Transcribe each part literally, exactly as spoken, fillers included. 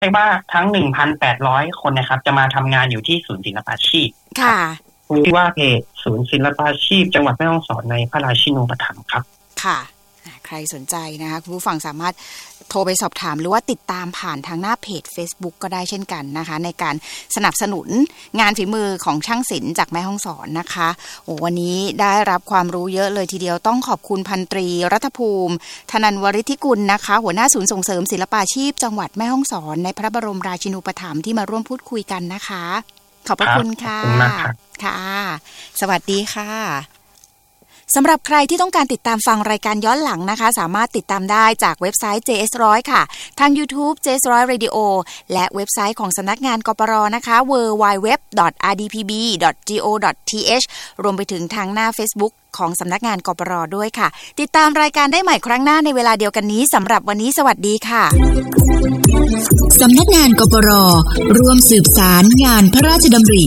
เรียกว่าทั้ง หนึ่งพันแปดร้อย คนนะครับจะมาทำงานอยู่ที่ศูนย์ศิลปาชีพค่ะชื่อว่าเพจศูนย์ศิลปาชีพจังหวัดแม่ฮ่องสอนในพระราชินูปถัมภ์ครับค่ะใครสนใจนะคะคุณผู้ฟังสามารถโทรไปสอบถามหรือว่าติดตามผ่านทางหน้าเพจ Facebook ก็ได้เช่นกันนะคะในการสนับสนุนงานฝีมือของช่างศิลป์จากแม่ฮ่องสอนนะคะโอ้วันนี้ได้รับความรู้เยอะเลยทีเดียวต้องขอบคุณพันตรีรัฐภูมิธนันวริธิกุลนะคะหัวหน้าศูนย์ส่งเสริมศิลปาชีพจังหวัดแม่ฮ่องสอนในพระบรมราชินูปถัมภ์ที่มาร่วมพูดคุยกันนะคะขอบพระคุณค่ะค่ะสวัสดีค่ะสำหรับใครที่ต้องการติดตามฟังรายการย้อนหลังนะคะสามารถติดตามได้จากเว็บไซต์ เจ เอส หนึ่งร้อย ค่ะทาง YouTube เจ เอส หนึ่งร้อย Radio และเว็บไซต์ของสำนักงานกปรนะคะ ดับเบิลยู ดับเบิลยู ดับเบิลยู ดอท อาร์ ดี พี บี ดอท จี โอ ดอท ที เอช รวมไปถึงทางหน้า Facebook ของสำนักงานกปรด้วยค่ะติดตามรายการได้ใหม่ครั้งหน้าในเวลาเดียวกันนี้สำหรับวันนี้สวัสดีค่ะสำนักงานกปรร่วมสืบสารงานพระราชดำริ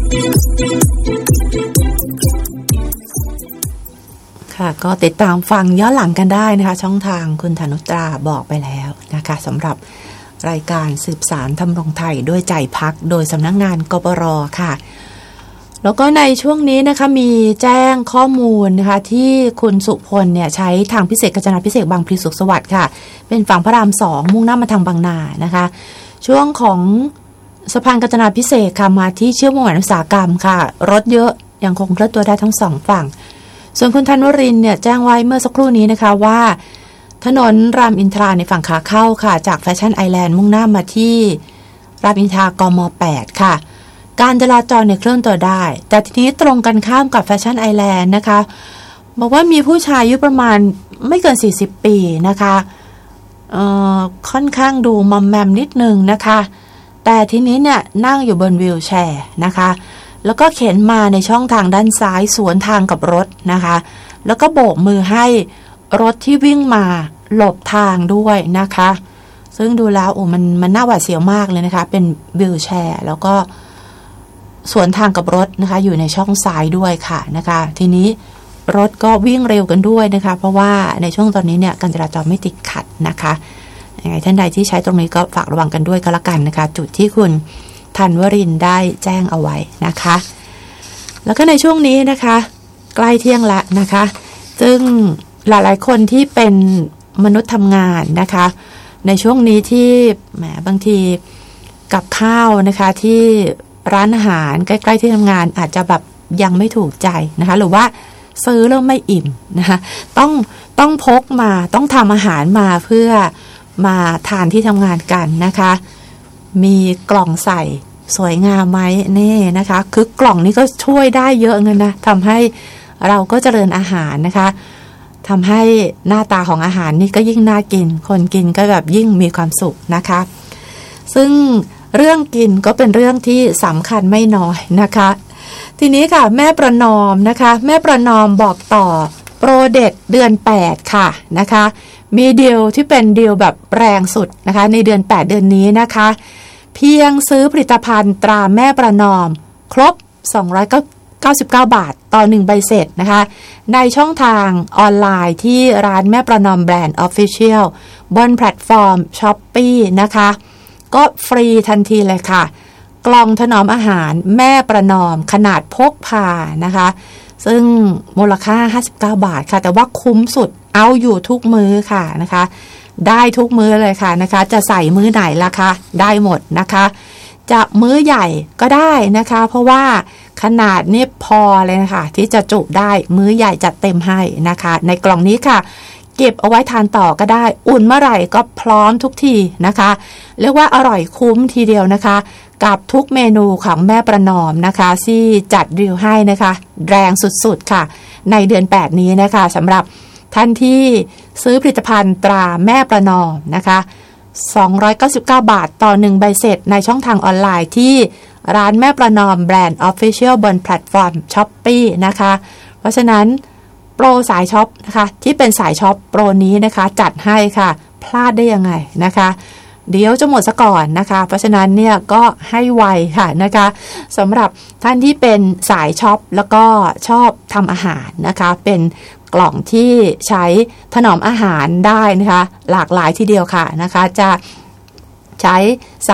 ค่ะก็ติดตามฟังย้อนหลังกันได้นะคะช่องทางคุณธนุตราบอกไปแล้วนะคะสำหรับรายการสืบสารทำรงไทยด้วยใจพักโดยสำนักงานกปรค่ะแล้วก็ในช่วงนี้นะคะมีแจ้งข้อมูลนะคะที่คุณสุพลเนี่ยใช้ทางพิเศษกาญจนาพิเศษบางพลีสุขสวัสดิ์ค่ะเป็นฝั่งพระรามสองมุ่งหน้ามาทางบางนานะคะช่วงของสะพานกาญจนาพิเศษค่ะมาที่เชื่อมโยงอุตสาหกรรมค่ะรถเยอะยังคงเคลื่อนตัวได้ทั้งสองฝั่งส่วนคุณธันวรินทร์เนี่ยแจ้งไว้เมื่อสักครู่นี้นะคะว่าถนนรามอินทราในฝั่งขาเข้าค่ะจากแฟชั่นไอแลนด์มุ่งหน้ามาที่รามอินทรากมแปดค่ะการจราจรเนี่ยเคลื่อนตัวได้แต่ทีนี้ตรงกันข้ามกับแฟชั่นไอแลนด์นะคะบอกว่ามีผู้ชายอายุประมาณไม่เกินสี่สิบปีนะคะเอ่อค่อนข้างดูมอมแมมนิดนึงนะคะแต่ทีนี้เนี่ยนั่งอยู่บนวีลแชร์นะคะแล้วก็เข็นมาในช่องทางด้านซ้ายสวนทางกับรถนะคะแล้วก็โบกมือให้รถที่วิ่งมาหลบทางด้วยนะคะซึ่งดูแล้วโอ้มันมันน่าหวาดเสียวมากเลยนะคะเป็นวีลแชร์แล้วก็สวนทางกับรถนะคะอยู่ในช่องซ้ายด้วยค่ะนะคะทีนี้รถก็วิ่งเร็วกันด้วยนะคะเพราะว่าในช่วงตอนนี้เนี่ยการจราจรไม่ติดขัดนะคะยังไงท่านใดที่ใช้ตรงนี้ก็ฝากระวังกันด้วยก็แล้วกันนะคะจุดที่คุณธันวรินทร์ได้แจ้งเอาไว้นะคะแล้วก็ในช่วงนี้นะคะใกล้เที่ยงละนะคะซึ่งหลายๆคนที่เป็นมนุษย์ทำงานนะคะในช่วงนี้ที่แหมบางทีกับข้าวนะคะที่ร้านอาหารใกล้ๆที่ทำงานอาจจะแบบยังไม่ถูกใจนะคะหรือว่าซื้อแล้วไม่อิ่มนะคะต้องต้องพกมาต้องทำอาหารมาเพื่อมาทานที่ทำงานกันนะคะมีกล่องใส่สวยงามไหมนี่นะคะคือกล่องนี้ก็ช่วยได้เยอะเงินนะทำให้เราก็เจริญอาหารนะคะทำให้หน้าตาของอาหารนี่ก็ยิ่งน่ากินคนกินก็แบบยิ่งมีความสุขนะคะซึ่งเรื่องกินก็เป็นเรื่องที่สำคัญไม่น้อยนะคะทีนี้ค่ะแม่ประนอมนะคะแม่ประนอมบอกต่อโปรเด็ดเดือนแปดค่ะนะคะมีดีลที่เป็นดีลแบบแรงสุดนะคะในเดือนแปดเดือนนี้นะคะเพียงซื้อผลิตภัณฑ์ตราแม่ประนอมครบสองร้อยเก้าสิบเก้าบาทต่อหนึ่งใบเสร็จนะคะในช่องทางออนไลน์ที่ร้านแม่ประนอมแบรนด์ Official บนแพลตฟอร์ม Shopee นะคะก็ฟรีทันทีเลยค่ะกล่องถนอมอาหารแม่ประนอมขนาดพกพานะคะซึ่งมูลค่าห้าสิบเก้าบาทค่ะแต่ว่าคุ้มสุดเอาอยู่ทุกมื้อค่ะนะคะได้ทุกมื้อเลยค่ะนะคะจะใส่มื้อไหนล่ะคะได้หมดนะคะจะมื้อใหญ่ก็ได้นะคะเพราะว่าขนาดนี้พอเลยนะคะที่จะจุได้มื้อใหญ่จัดเต็มให้นะคะในกล่องนี้ค่ะเก็บเอาไว้ทานต่อก็ได้อุ่นเมื่อไหร่ก็พร้อมทุกทีนะคะเรียกว่าอร่อยคุ้มทีเดียวนะคะกับทุกเมนูของแม่ประนอมนะคะที่จัดดีลให้นะคะแรงสุดๆค่ะในเดือนแปดนี้นะคะสำหรับท่านที่ซื้อผลิตภัณฑ์ตราแม่ประนอมนะคะสองร้อยเก้าสิบเก้าบาทต่อหนึ่งใบเสร็จในช่องทางออนไลน์ที่ร้านแม่ประนอมแบรนด์ Official บนแพลตฟอร์ม Shopee นะคะเพราะฉะนั้นโปรสายช็อปนะคะที่เป็นสายช็อปโปรนี้นะคะจัดให้ค่ะพลาดได้ยังไงนะคะเดี๋ยวจะหมดซะก่อนนะคะเพราะฉะนั้นเนี่ยก็ให้ไวค่ะนะคะสำหรับท่านที่เป็นสายช็อปแล้วก็ชอบทำอาหารนะคะเป็นกล่องที่ใช้ถนอมอาหารได้นะคะหลากหลายทีเดียวค่ะนะคะจะใช้ส